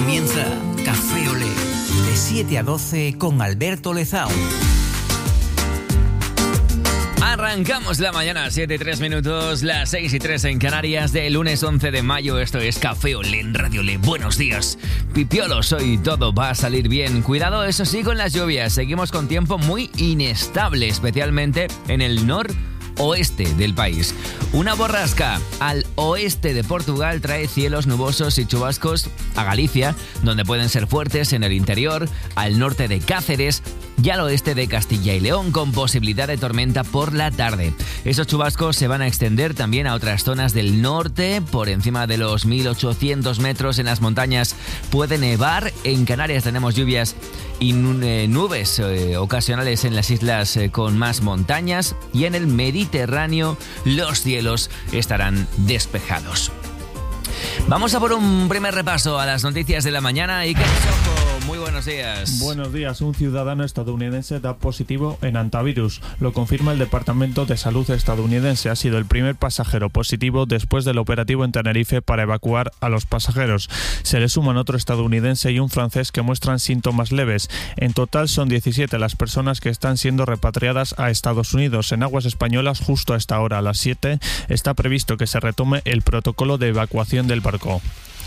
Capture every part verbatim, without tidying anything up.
Comienza Café Olé, de siete a doce con Alberto Lezao. Arrancamos la mañana, siete y tres minutos, las seis y tres en Canarias, de lunes once de mayo. Esto es Café Olé en Radio Olé. Buenos días, pipiolos, hoy todo va a salir bien. Cuidado, eso sí, con las lluvias. Seguimos con tiempo muy inestable, especialmente en el noroeste del país. Una borrasca al oeste de Portugal trae cielos nubosos y chubascos a Galicia, donde pueden ser fuertes en el interior, al norte de Cáceres y al oeste de Castilla y León, con posibilidad de tormenta por la tarde. Esos chubascos se van a extender también a otras zonas del norte. Por encima de los mil ochocientos metros en las montañas puede nevar. En Canarias tenemos lluvias y nubes eh, ocasionales en las islas eh, con más montañas, y en el Mediterráneo los cielos estarán despejados. Vamos a por un primer repaso a las noticias de la mañana. Y que muy buenos días. Buenos días. Un ciudadano estadounidense da positivo en hantavirus. Lo confirma el Departamento de Salud estadounidense. Ha sido el primer pasajero positivo después del operativo en Tenerife para evacuar a los pasajeros. Se le suman otro estadounidense y un francés que muestran síntomas leves. En total son diecisiete las personas que están siendo repatriadas a Estados Unidos. En aguas españolas, justo a esta hora, a las siete, está previsto que se retome el protocolo de evacuación del barco.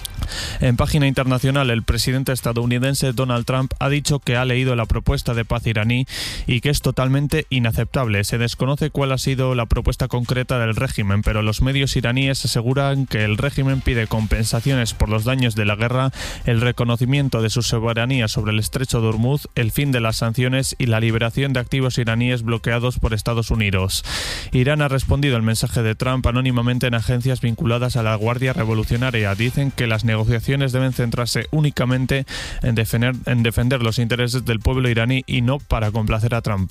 En página internacional, el presidente estadounidense Donald Trump ha dicho que ha leído la propuesta de paz iraní y que es totalmente inaceptable. Se desconoce cuál ha sido la propuesta concreta del régimen, pero los medios iraníes aseguran que el régimen pide compensaciones por los daños de la guerra, el reconocimiento de su soberanía sobre el estrecho de Hormuz, el fin de las sanciones y la liberación de activos iraníes bloqueados por Estados Unidos. Irán ha respondido al mensaje de Trump anónimamente en agencias vinculadas a la Guardia Revolucionaria. Dicen que las negociaciones deben centrarse únicamente en defender, en defender los intereses del pueblo iraní y no para complacer a Trump.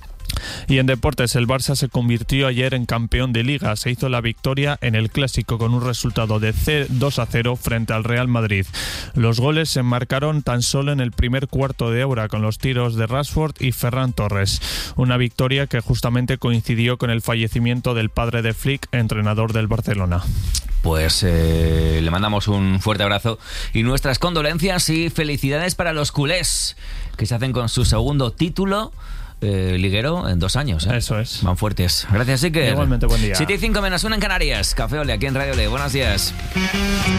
Y en deportes, el Barça se convirtió ayer en campeón de Liga. Se hizo la victoria en el Clásico con un resultado de dos a cero frente al Real Madrid. Los goles se marcaron tan solo en el primer cuarto de hora con los tiros de Rashford y Ferran Torres. Una victoria que justamente coincidió con el fallecimiento del padre de Flick, entrenador del Barcelona. Pues eh, le mandamos un fuerte abrazo y nuestras condolencias y felicidades para los culés, que se hacen con su segundo título Eh, liguero en dos años. ¿eh? Eso es. Van fuertes. Gracias, Iker. Igualmente, buen día. siete y cinco menos uno en Canarias. Café Olé, aquí en Radio Olé. Buenos días.